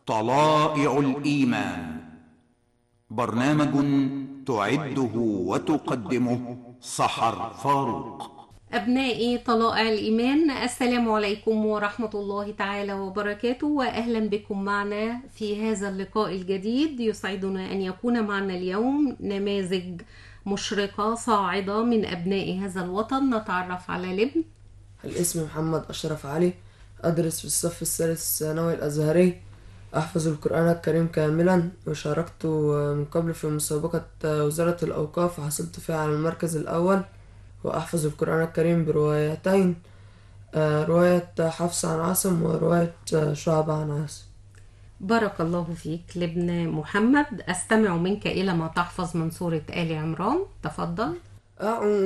طلائع الإيمان، برنامج تعده وتقدمه سحر فاروق. أبنائي طلائع الإيمان، السلام عليكم ورحمة الله تعالى وبركاته، وأهلا بكم معنا في هذا اللقاء الجديد. يسعدنا أن يكون معنا اليوم نماذج مشرقة صاعدة من أبناء هذا الوطن. نتعرف على لبن. الاسم محمد أشرف علي، أدرس في الصف الثالث الثانوي الأزهري، أحفظ القرآن الكريم كاملا، وشاركت من قبل في مسابقة وزارة الأوقاف وحصلت فيها على المركز الأول. وأحفظ القرآن الكريم بروايتين، رواية حفص عن عاصم ورواية شعب عن عاصم. بارك الله فيك لبن محمد. أستمع منك إلى ما تحفظ من سورة آل عمران. تفضل. أعوذ